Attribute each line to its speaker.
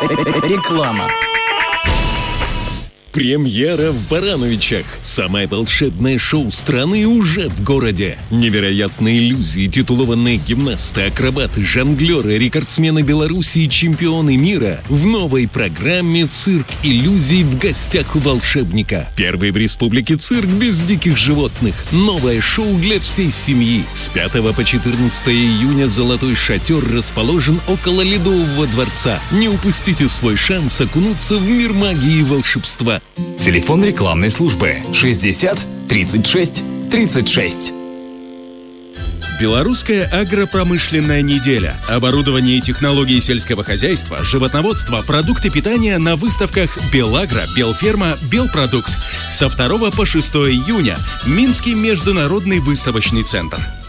Speaker 1: Реклама.
Speaker 2: Премьера в Барановичах. Самое волшебное шоу страны уже в городе. Невероятные иллюзии, титулованные гимнасты, акробаты, жонглеры, рекордсмены Беларуси и чемпионы мира в новой программе «Цирк иллюзий» в гостях у волшебника. Первый в республике цирк без диких животных. Новое шоу для всей семьи. С 5 по 14 июня «Золотой шатер» расположен около Ледового дворца. Не упустите свой шанс окунуться в мир магии и волшебства.
Speaker 3: Телефон рекламной службы 60 36 36.
Speaker 4: Белорусская агропромышленная неделя. Оборудование и технологии сельского хозяйства, животноводство, продукты питания на выставках «Белагро», «Белферма», «Белпродукт». Со 2 по 6 июня Минский международный выставочный центр.